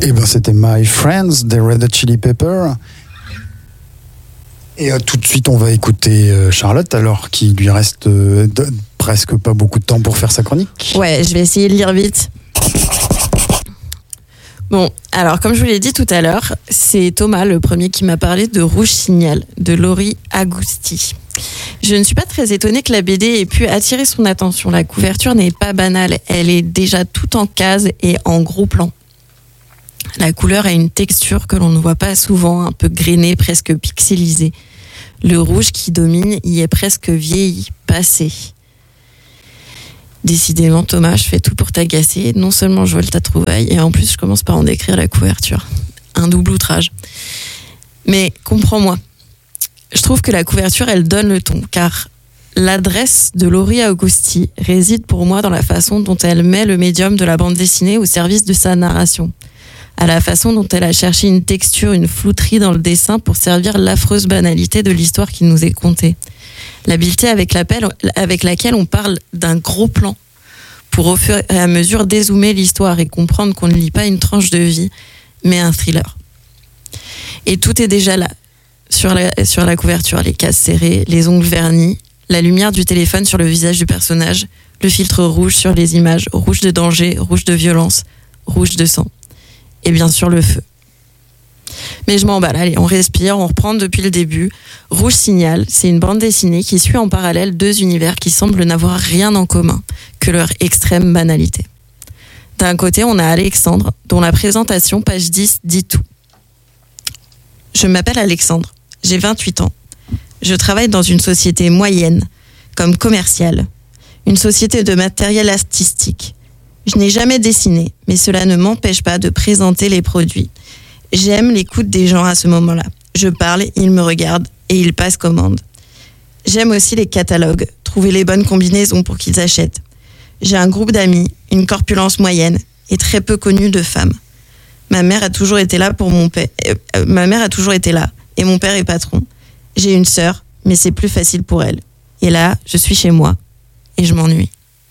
Et ben c'était My Friends des Red Hot Chili Peppers. Et tout de suite on va écouter Charlotte alors qu'il lui reste presque pas beaucoup de temps pour faire sa chronique. Ouais, je vais essayer de lire vite. Bon, alors comme je vous l'ai dit tout à l'heure, c'est Thomas le premier qui m'a parlé de Rouge Signal de Laurie Agusti. Je ne suis pas très étonnée que la BD ait pu attirer son attention. La couverture n'est pas banale, elle est déjà toute en cases et en gros plan. La couleur a une texture que l'on ne voit pas souvent, un peu grainée, presque pixelisée. Le rouge qui domine y est presque vieilli, passé. Décidément, Thomas, je fais tout pour t'agacer. Non seulement je vole ta trouvaille, et en plus je commence par en décrire la couverture. Un double outrage. Mais comprends-moi. Je trouve que la couverture, elle donne le ton, car l'adresse de Laurie Agusti réside pour moi dans la façon dont elle met le médium de la bande dessinée au service de sa narration. À la façon dont elle a cherché une texture, une flouterie dans le dessin pour servir l'affreuse banalité de l'histoire qui nous est contée. L'habileté avec laquelle on parle d'un gros plan pour au fur et à mesure dézoomer l'histoire et comprendre qu'on ne lit pas une tranche de vie, mais un thriller. Et tout est déjà là, sur la couverture, les cases serrées, les ongles vernis, la lumière du téléphone sur le visage du personnage, le filtre rouge sur les images, rouge de danger, rouge de violence, rouge de sang. Et bien sûr le feu. Mais je m'emballe, allez, on respire, on reprend depuis le début. Rouge Signal, c'est une bande dessinée qui suit en parallèle deux univers qui semblent n'avoir rien en commun que leur extrême banalité. D'un côté, on a Alexandre, dont la présentation, page 10, dit tout. Je m'appelle Alexandre, j'ai 28 ans. Je travaille dans une société moyenne, comme commerciale, une société de matériel artistique. Je n'ai jamais dessiné, mais cela ne m'empêche pas de présenter les produits. J'aime l'écoute des gens à ce moment-là. Je parle, ils me regardent et ils passent commande. J'aime aussi les catalogues, trouver les bonnes combinaisons pour qu'ils achètent. J'ai un groupe d'amis, une corpulence moyenne et très peu connue de femmes. Ma mère a toujours été là pour mon père. Ma mère a toujours été là et mon père est patron. J'ai une sœur, mais c'est plus facile pour elle. Et là, je suis chez moi et je m'ennuie.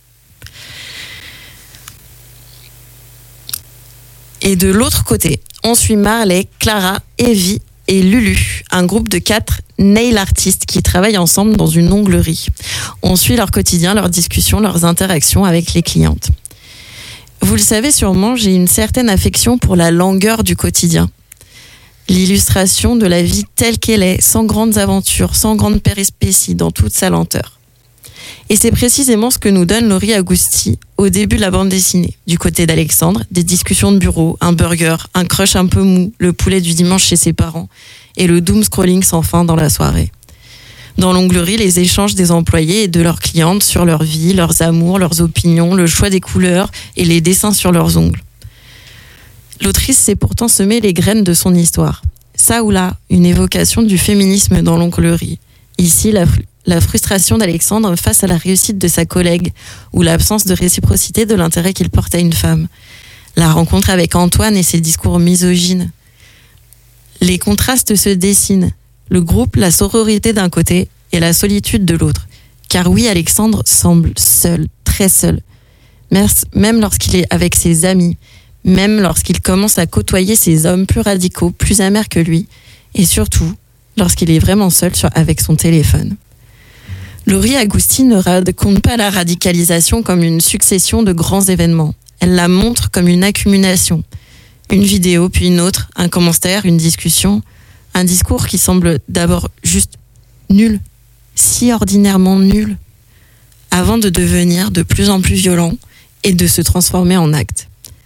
Et de l'autre côté, on suit Marley, Clara, Evie et Lulu, un groupe de 4 nail artistes qui travaillent ensemble dans une onglerie. On suit leur quotidien, leurs discussions, leurs interactions avec les clientes. Vous le savez sûrement, j'ai une certaine affection pour la langueur du quotidien. L'illustration de la vie telle qu'elle est, sans grandes aventures, sans grandes péripéties, dans toute sa lenteur. Et c'est précisément ce que nous donne Laurie Agusti au début de la bande dessinée. Du côté d'Alexandre, des discussions de bureau, un burger, un crush un peu mou, le poulet du dimanche chez ses parents et le doom scrolling sans fin dans la soirée. Dans l'onglerie, les échanges des employés et de leurs clientes sur leur vie, leurs amours, leurs opinions, le choix des couleurs et les dessins sur leurs ongles. L'autrice s'est pourtant semé les graines de son histoire. Ça ou là, une évocation du féminisme dans l'onglerie. Ici, la frustration d'Alexandre face à la réussite de sa collègue ou l'absence de réciprocité de l'intérêt qu'il porte à une femme. La rencontre avec Antoine et ses discours misogynes. Les contrastes se dessinent. Le groupe, la sororité d'un côté et la solitude de l'autre. Car oui, Alexandre semble seul, très seul. Même lorsqu'il est avec ses amis, même lorsqu'il commence à côtoyer ces hommes plus radicaux, plus amers que lui, et surtout lorsqu'il est vraiment seul avec son téléphone. Laurie Agusti ne raconte pas la radicalisation comme une succession de grands événements. Elle la montre comme une accumulation. Une vidéo, puis une autre, un commentaire, une discussion, un discours qui semble d'abord juste nul, si ordinairement nul, avant de devenir de plus en plus violent et de se transformer en acte.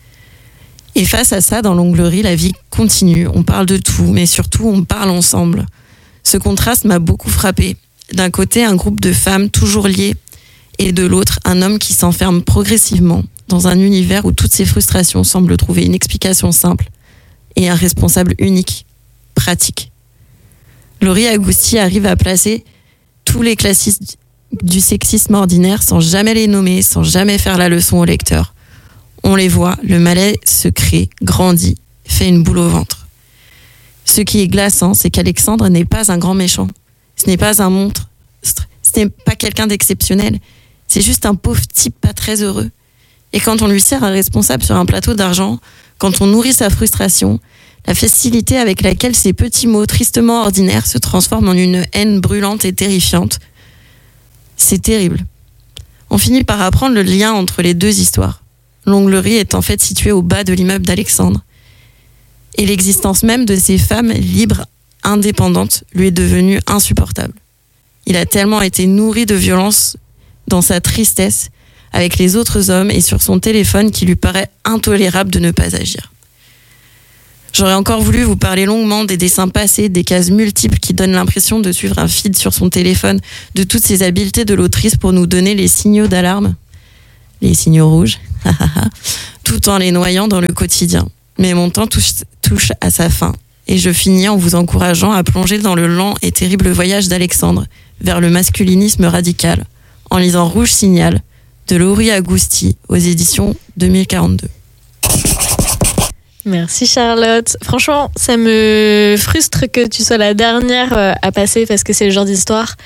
Et face à ça, dans l'onglerie, la vie continue. On parle de tout, mais surtout on parle ensemble. Ce contraste m'a beaucoup frappée. D'un côté, un groupe de femmes toujours liées, et de l'autre, un homme qui s'enferme progressivement dans un univers où toutes ses frustrations semblent trouver une explication simple et un responsable unique, pratique. Laurie Agusti arrive à placer tous les classiques du sexisme ordinaire sans jamais les nommer, sans jamais faire la leçon au lecteur. On les voit, le malaise se crée, grandit, fait une boule au ventre. Ce qui est glaçant, c'est qu'Alexandre n'est pas un grand méchant. Ce n'est pas un monstre. Ce n'est pas quelqu'un d'exceptionnel. C'est juste un pauvre type pas très heureux. Et quand on lui sert un responsable sur un plateau d'argent, quand on nourrit sa frustration, la facilité avec laquelle ces petits mots tristement ordinaires se transforment en une haine brûlante et terrifiante, c'est terrible. On finit par apprendre le lien entre les deux histoires. L'onglerie est en fait située au bas de l'immeuble d'Alexandre. Et l'existence même de ces femmes libres, indépendantes, lui est devenue insupportable. Il a tellement été nourri de violence dans sa tristesse avec les autres hommes et sur son téléphone qu'il lui paraît intolérable de ne pas agir. J'aurais encore voulu vous parler longuement des dessins passés, des cases multiples qui donnent l'impression de suivre un feed sur son téléphone, de toutes ces habiletés de l'autrice pour nous donner les signaux d'alarme, les signaux rouges, tout en les noyant dans le quotidien. Mais mon temps touche à sa fin, et je finis en vous encourageant à plonger dans le lent et terrible voyage d'Alexandre vers le masculinisme radical, en lisant Rouge Signal de Laurie Agousti aux éditions 2042. Merci Charlotte. Franchement, ça me frustre que tu sois la dernière à passer parce que c'est le genre d'histoire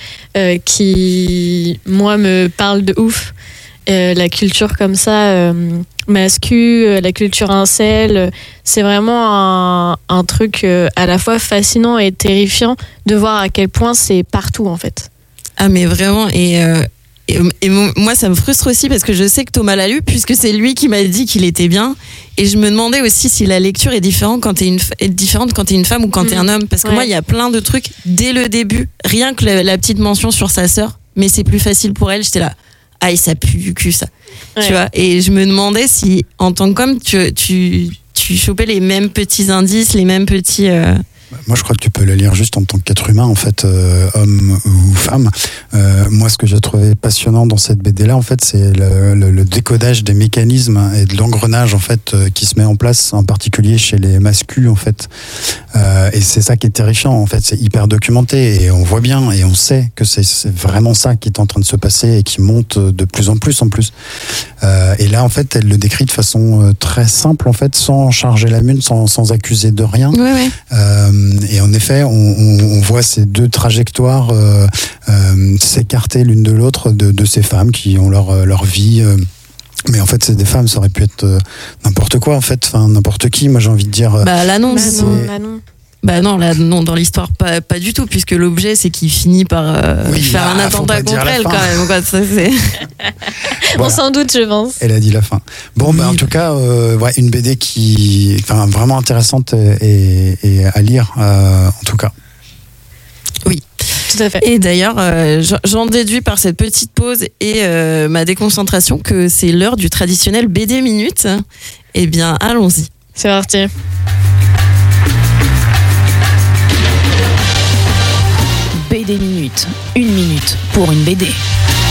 qui, moi, me parle de ouf. La culture comme ça, mascu, la culture incel, c'est vraiment un truc à la fois fascinant et terrifiant de voir à quel point c'est partout en fait. Ah mais vraiment, et moi ça me frustre aussi parce que je sais que Thomas l'a lu puisque c'est lui qui m'a dit qu'il était bien, et je me demandais aussi si la lecture est différente quand t'es une femme ou quand t'es un homme, parce que moi il y a plein de trucs dès le début, rien que la petite mention sur sa sœur, mais c'est plus facile pour elle, j'étais là, aïe ça pue du cul ça, tu vois, et je me demandais si en tant qu'homme tu chopais les mêmes petits indices, les mêmes petits... Moi, je crois que tu peux le lire juste en tant qu'être humain, en fait, homme ou femme. Moi, ce que j'ai trouvé passionnant dans cette BD-là, en fait, c'est le décodage des mécanismes et de l'engrenage, en fait, qui se met en place, en particulier chez les masculins, en fait. Et c'est ça qui est terrifiant, en fait. C'est hyper documenté et on voit bien et on sait que c'est vraiment ça qui est en train de se passer et qui monte de plus en plus, en plus. Et là, en fait, elle le décrit de façon très simple, en fait, sans charger la mine, sans accuser de rien. Ouais. Et en effet, on voit ces deux trajectoires s'écarter l'une de l'autre de ces femmes qui ont leur vie. Mais en fait, c'est des femmes, ça aurait pu être n'importe quoi, en fait, enfin n'importe qui. Moi, j'ai envie de dire. L'annonce. Non, dans l'histoire, pas du tout, puisque l'objet, c'est qu'il finit par faire un attentat contre elle, quand même. Quoi, ça, c'est... Voilà. On s'en doute, je pense. Elle a dit la fin. Bon, en tout cas, une BD qui, vraiment intéressante et à lire, en tout cas. Oui. Tout à fait. Et d'ailleurs, j'en déduis par cette petite pause et ma déconcentration que c'est l'heure du traditionnel BD Minute. Eh bien, allons-y. C'est parti. BD Minute, 1 minute pour une BD.